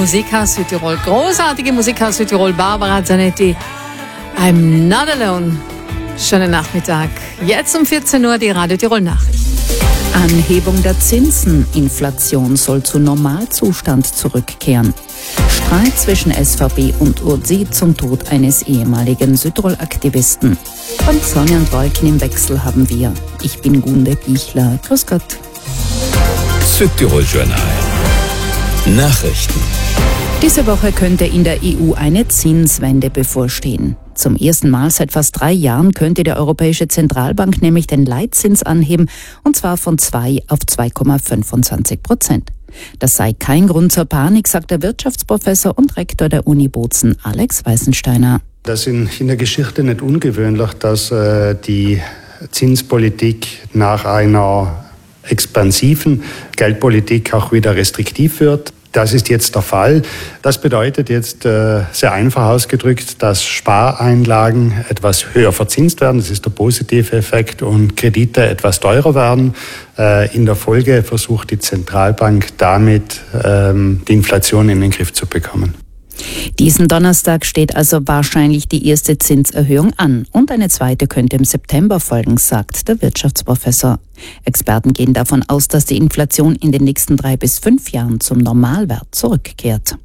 Musikhaus Südtirol. Großartige Musikhaus Südtirol. Barbara Zanetti. I'm not alone. Schönen Nachmittag. Jetzt um 14 Uhr die Radio Tirol Nachrichten. Anhebung der Zinsen. Inflation soll zu Normalzustand zurückkehren. Streit zwischen SVP und URSI zum Tod eines ehemaligen Südtirol-Aktivisten. Und Sonne und Wolken im Wechsel haben wir. Ich bin Gunde Bichler. Grüß Gott. Südtirol-Journal. Nachrichten. Diese Woche könnte in der EU eine Zinswende bevorstehen. Zum ersten Mal seit fast 3 Jahren könnte die Europäische Zentralbank nämlich den Leitzins anheben, und zwar von 2 auf 2,25%. Das sei kein Grund zur Panik, sagt der Wirtschaftsprofessor und Rektor der Uni Bozen, Alex Weißensteiner. Das ist in der Geschichte nicht ungewöhnlich, dass die Zinspolitik nach einer expansiven Geldpolitik auch wieder restriktiv wird. Das ist jetzt der Fall. Das bedeutet jetzt sehr einfach ausgedrückt, dass Spareinlagen etwas höher verzinst werden. Das ist der positive Effekt, und Kredite etwas teurer werden. In der Folge versucht die Zentralbank damit, die Inflation in den Griff zu bekommen. Diesen Donnerstag steht also wahrscheinlich die erste Zinserhöhung an, und eine zweite könnte im September folgen, sagt der Wirtschaftsprofessor. Experten gehen davon aus, dass die Inflation in den nächsten 3 bis 5 Jahren zum Normalwert zurückkehrt.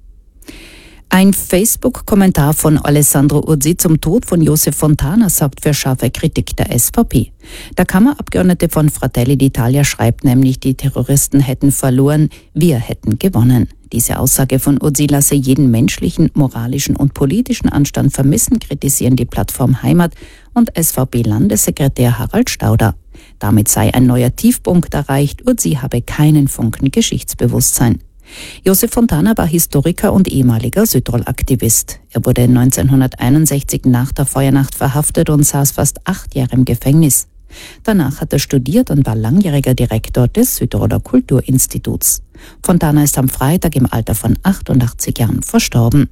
Ein Facebook-Kommentar von Alessandro Ursi zum Tod von Josef Fontana sorgt für scharfe Kritik der SVP. Der Kammerabgeordnete von Fratelli d'Italia schreibt nämlich, die Terroristen hätten verloren, wir hätten gewonnen. Diese Aussage von Ursi lasse jeden menschlichen, moralischen und politischen Anstand vermissen, kritisieren die Plattform Heimat und SVP-Landessekretär Harald Stauder. Damit sei ein neuer Tiefpunkt erreicht, Ursi habe keinen Funken Geschichtsbewusstsein. Josef Fontana war Historiker und ehemaliger Südtirol-Aktivist. Er wurde 1961 nach der Feuernacht verhaftet und saß fast 8 Jahre im Gefängnis. Danach hat er studiert und war langjähriger Direktor des Südtiroler Kulturinstituts. Fontana ist am Freitag im Alter von 88 Jahren verstorben.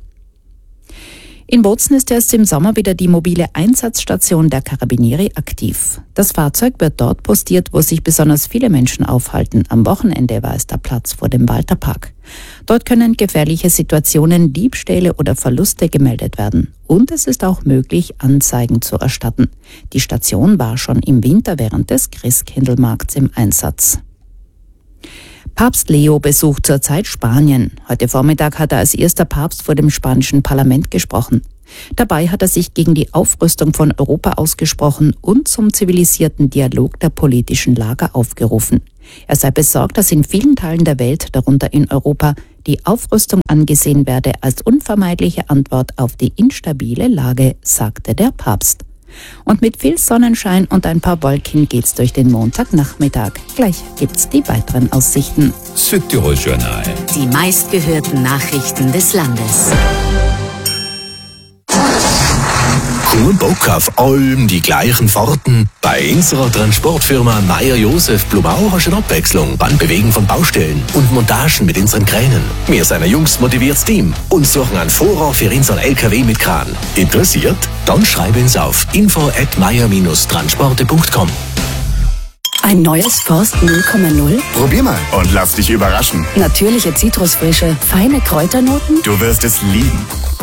In Bozen ist erst im Sommer wieder die mobile Einsatzstation der Carabinieri aktiv. Das Fahrzeug wird dort postiert, wo sich besonders viele Menschen aufhalten. Am Wochenende war es der Platz vor dem Walterpark. Dort können gefährliche Situationen, Diebstähle oder Verluste gemeldet werden. Und es ist auch möglich, Anzeigen zu erstatten. Die Station war schon im Winter während des Christkindlmarkts im Einsatz. Papst Leo besucht zurzeit Spanien. Heute Vormittag hat er als erster Papst vor dem spanischen Parlament gesprochen. Dabei hat er sich gegen die Aufrüstung von Europa ausgesprochen und zum zivilisierten Dialog der politischen Lager aufgerufen. Er sei besorgt, dass in vielen Teilen der Welt, darunter in Europa, die Aufrüstung angesehen werde als unvermeidliche Antwort auf die instabile Lage, sagte der Papst. Und mit viel Sonnenschein und ein paar Wolken geht's durch den Montagnachmittag. Gleich gibt's die weiteren Aussichten. Südtirol-Journal. Die meistgehörten Nachrichten des Landes. Kein Bock auf allem die gleichen Fahrten? Bei unserer Transportfirma Meier-Josef Blumau hast du eine Abwechslung beim Bewegen von Baustellen und Montagen mit unseren Kränen. Wir sind ein jungs motiviertes Team und suchen einen Fahrer für unseren LKW mit Kran. Interessiert? Dann schreibe uns auf info@meier-transporte.com. Ein neues Forst 0,0? Probier mal und lass dich überraschen. Natürliche Zitrusfrische, feine Kräuternoten? Du wirst es lieben.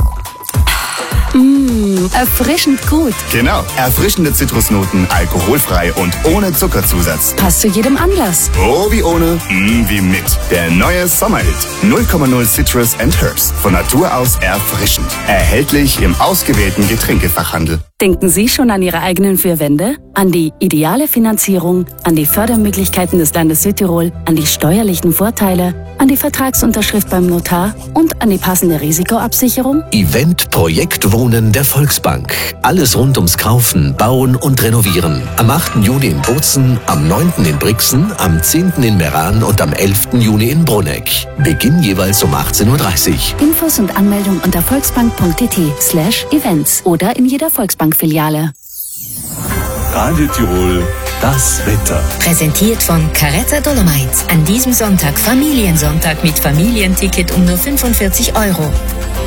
Erfrischend gut. Genau, erfrischende Zitrusnoten, alkoholfrei und ohne Zuckerzusatz. Passt zu jedem Anlass. Oh, wie ohne, wie mit. Der neue Sommerhit. 0,0 Citrus and Herbs. Von Natur aus erfrischend. Erhältlich im ausgewählten Getränkefachhandel. Denken Sie schon an Ihre eigenen 4 Wände? An die ideale Finanzierung, an die Fördermöglichkeiten des Landes Südtirol, an die steuerlichen Vorteile, an die Vertragsunterschrift beim Notar und an die passende Risikoabsicherung? Event Projekt Wohnen der Volksbank. Alles rund ums Kaufen, Bauen und Renovieren. Am 8. Juni in Bozen, am 9. in Brixen, am 10. in Meran und am 11. Juni in Bruneck. Beginn jeweils um 18:30 Uhr. Infos und Anmeldung unter volksbank.it/events oder in jeder Volksbank-Filiale. Radio Tirol, das Wetter. Präsentiert von Caretta Dolomites. An diesem Sonntag Familiensonntag mit Familienticket um nur 45 €.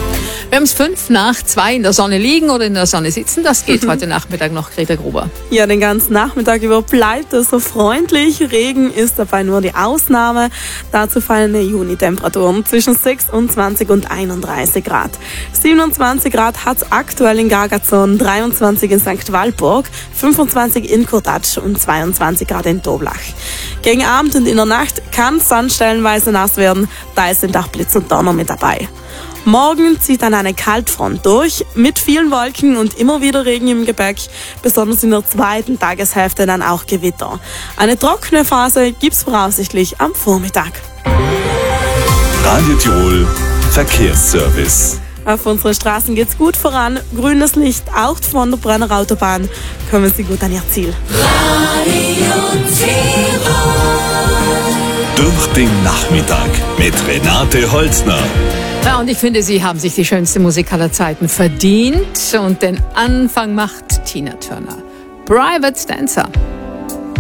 Wir haben es 2:05 in der Sonne liegen oder in der Sonne sitzen. Das geht heute Nachmittag noch, Greta Gruber. Ja, den ganzen Nachmittag über bleibt es so freundlich. Regen ist dabei nur die Ausnahme. Dazu fallende Juni-Temperaturen zwischen 26 und 31 Grad. 27 Grad hat es aktuell in Gargazon, 23 in St. Walburg, 25 in Kurtatsch und 22 Grad in Toblach. Gegen Abend und in der Nacht kann es dann stellenweise nass werden, da sind auch Blitz und Donner mit dabei. Morgen zieht dann eine Kaltfront durch, mit vielen Wolken und immer wieder Regen im Gepäck, besonders in der zweiten Tageshälfte dann auch Gewitter. Eine trockene Phase gibt's voraussichtlich am Vormittag. Radio Tirol Verkehrsservice. Auf unseren Straßen geht's gut voran, grünes Licht auch von der Brenner Autobahn, kommen Sie gut an Ihr Ziel. Radio Tirol. Durch den Nachmittag mit Renate Holzner. Ja, und ich finde, Sie haben sich die schönste Musik aller Zeiten verdient. Und den Anfang macht Tina Turner. Private Dancer.